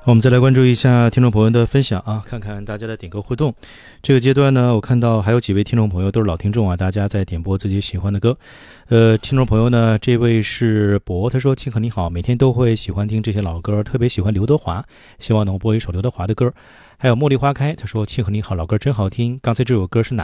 我们再来关注一下听众朋友的分享啊，看看大家的点歌互动。这个阶段呢，我看到还有几位听众朋友都是老听众啊，大家在点播自己喜欢的歌。听众朋友呢，这位是博，他说：“庆贺你好，每天都会喜欢听这些老歌，特别喜欢刘德华，希望能播一首刘德华的歌。”还有茉莉花开，他说：“庆贺你好，老歌真好听。刚才这首歌是哪